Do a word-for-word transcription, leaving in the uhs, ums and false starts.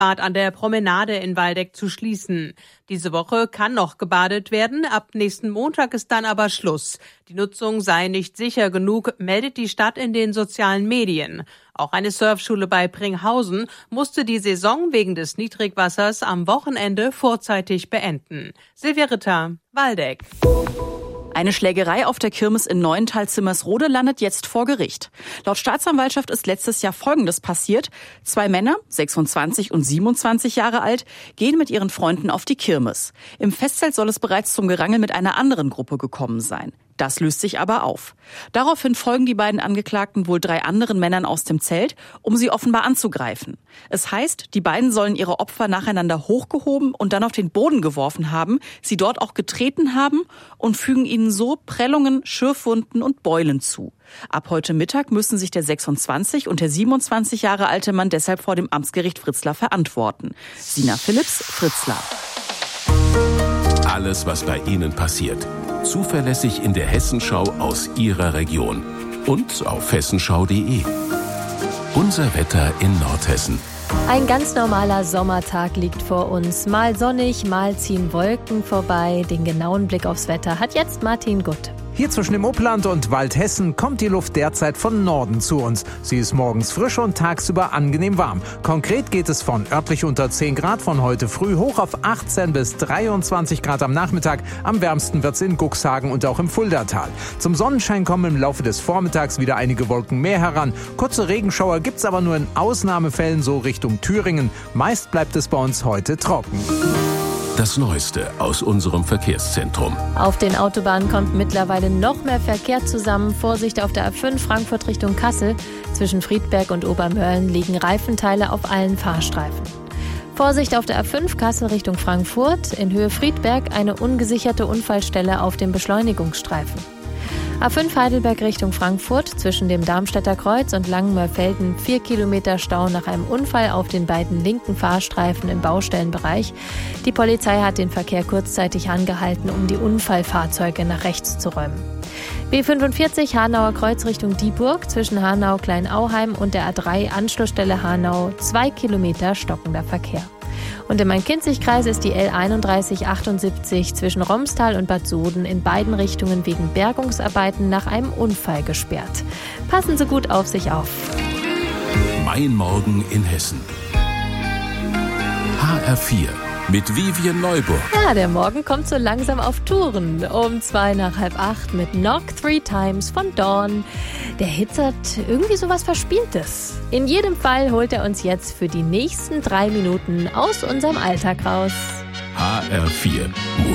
Bad an der Promenade in Waldeck zu schließen. Diese Woche kann noch gebadet werden, ab nächsten Montag ist dann aber Schluss. Die Nutzung sei nicht sicher genug, meldet die Stadt in den sozialen Medien. Auch eine Surfschule bei Pringhausen musste die Saison wegen des Niedrigwassers am Wochenende vorzeitig beenden. Silvia Ritter, Waldeck. Eine Schlägerei auf der Kirmes in Neuental-Zimmersrode landet jetzt vor Gericht. Laut Staatsanwaltschaft ist letztes Jahr Folgendes passiert. Zwei Männer, sechsundzwanzig und siebenundzwanzig Jahre alt, gehen mit ihren Freunden auf die Kirmes. Im Festzelt soll es bereits zum Gerangel mit einer anderen Gruppe gekommen sein. Das löst sich aber auf. Daraufhin folgen die beiden Angeklagten wohl drei anderen Männern aus dem Zelt, um sie offenbar anzugreifen. Es heißt, die beiden sollen ihre Opfer nacheinander hochgehoben und dann auf den Boden geworfen haben, sie dort auch getreten haben und fügen ihnen so Prellungen, Schürfwunden und Beulen zu. Ab heute Mittag müssen sich der sechsundzwanzig und der siebenundzwanzig Jahre alte Mann deshalb vor dem Amtsgericht Fritzlar verantworten. Sina Philipps, Fritzlar. Alles, was bei Ihnen passiert. Zuverlässig in der Hessenschau aus Ihrer Region. Und auf hessenschau punkt de. Unser Wetter in Nordhessen. Ein ganz normaler Sommertag liegt vor uns. Mal sonnig, mal ziehen Wolken vorbei. Den genauen Blick aufs Wetter hat jetzt Martin Gutt. Hier zwischen dem Upland und Waldhessen kommt die Luft derzeit von Norden zu uns. Sie ist morgens frisch und tagsüber angenehm warm. Konkret geht es von örtlich unter zehn Grad von heute früh hoch auf achtzehn bis dreiundzwanzig Grad am Nachmittag. Am wärmsten wird es in Cuxhagen und auch im Fuldatal. Zum Sonnenschein kommen im Laufe des Vormittags wieder einige Wolken mehr heran. Kurze Regenschauer gibt's aber nur in Ausnahmefällen so Richtung Thüringen. Meist bleibt es bei uns heute trocken. Das Neueste aus unserem Verkehrszentrum. Auf den Autobahnen kommt mittlerweile noch mehr Verkehr zusammen. Vorsicht auf der A fünf Frankfurt Richtung Kassel. Zwischen Friedberg und Obermörlen liegen Reifenteile auf allen Fahrstreifen. Vorsicht auf der A fünf Kassel Richtung Frankfurt. In Höhe Friedberg eine ungesicherte Unfallstelle auf dem Beschleunigungsstreifen. A fünf Heidelberg Richtung Frankfurt, zwischen dem Darmstädter Kreuz und Langenmörfelden vier Kilometer Stau nach einem Unfall auf den beiden linken Fahrstreifen im Baustellenbereich. Die Polizei hat den Verkehr kurzzeitig angehalten, um die Unfallfahrzeuge nach rechts zu räumen. B fünfundvierzig Hanauer Kreuz Richtung Dieburg, zwischen Hanau-Kleinauheim und der A drei Anschlussstelle Hanau zwei Kilometer stockender Verkehr. Und im Main-Kinzig-Kreis ist die L einunddreißig achtundsiebzig zwischen Romstal und Bad Soden in beiden Richtungen wegen Bergungsarbeiten nach einem Unfall gesperrt. Passen Sie gut auf sich auf. Mein Morgen in Hessen. H R vier mit Vivian Neuburg. Ja, der Morgen kommt so langsam auf Touren. Um zwei nach halb acht mit Knock Three Times von Dawn. Der Hit hat irgendwie sowas Verspieltes. In jedem Fall holt er uns jetzt für die nächsten drei Minuten aus unserem Alltag raus. H R vier